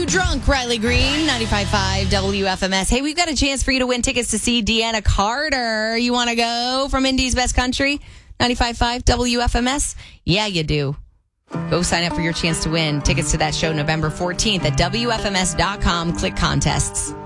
Drunk, Riley Green, 95.5 WFMS. Hey, we've got a chance for you to win tickets to see Deanna Carter. You want to go from Indy's Best Country? 95.5 WFMS? Yeah, you do. Go sign up for your chance to win tickets to that show November 14th at WFMS.com. Click contests.